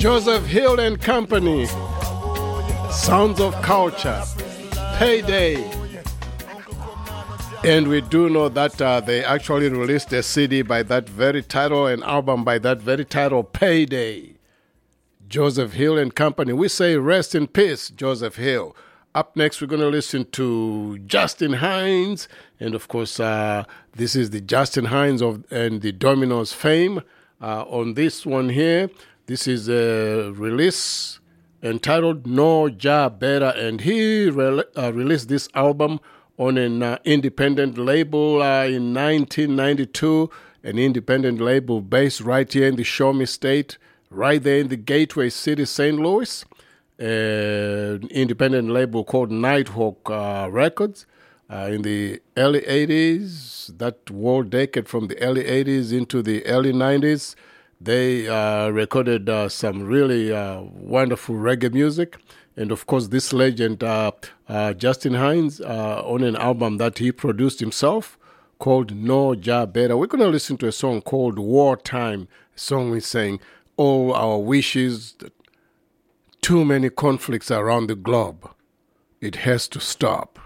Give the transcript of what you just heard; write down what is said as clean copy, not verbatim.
Joseph Hill and Company, Sounds of Culture, Payday. And we do know that they actually released a CD by that very title, an album by that very title, Payday. Joseph Hill and Company. We say rest in peace, Joseph Hill. Up next, we're going to listen to Justin Hinds. And of course, this is the Justin Hinds and the Dominoes fame. On this one here, this is a release entitled No Ja Better. And he released this album on an independent label in 1992, an independent label based right here in the Show Me State, right there in the gateway city, St. Louis. An independent label called Nighthawk Records. In the early 80s, that whole decade from the early 80s into the early 90s, they recorded some really wonderful reggae music. And of course, this legend, Justin Hinds, on an album that he produced himself called No Ja Better. We're going to listen to a song called Wartime, a song we sang, all our wishes, too many conflicts around the globe. It has to stop.